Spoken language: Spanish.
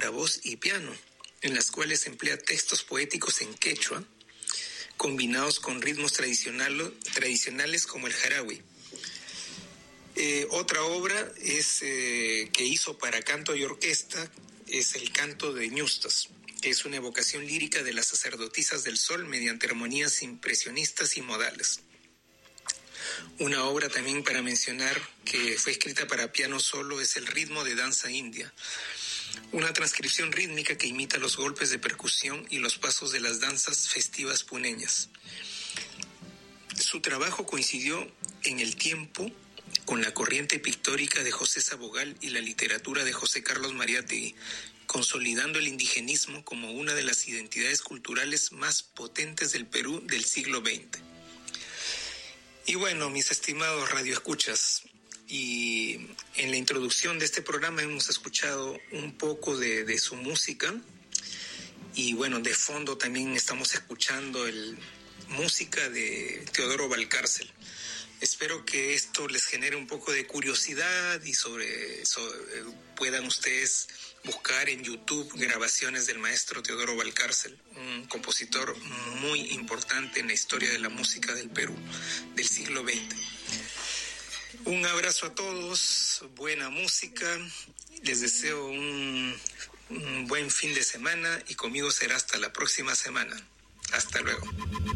para voz y piano, en las cuales emplea textos poéticos en quechua, combinados con ritmos tradicionales como el jarawi. Otra obra que hizo para canto y orquesta es el canto de Ñustas, que es una evocación lírica de las sacerdotisas del sol mediante armonías impresionistas y modales. Una obra también para mencionar que fue escrita para piano solo es el ritmo de danza india, una transcripción rítmica que imita los golpes de percusión y los pasos de las danzas festivas puneñas. Su trabajo coincidió en el tiempo con la corriente pictórica de José Sabogal y la literatura de José Carlos Mariátegui, consolidando el indigenismo como una de las identidades culturales más potentes del Perú del siglo XX. Y bueno, mis estimados radioescuchas, y en la introducción de este programa hemos escuchado un poco de su música, y bueno, de fondo también estamos escuchando música de Teodoro Valcárcel. Espero que esto les genere un poco de curiosidad y puedan ustedes buscar en YouTube grabaciones del maestro Teodoro Valcárcel, un compositor muy importante en la historia de la música del Perú del siglo XX. Un abrazo a todos, buena música, les deseo un buen fin de semana y conmigo será hasta la próxima semana. Hasta luego.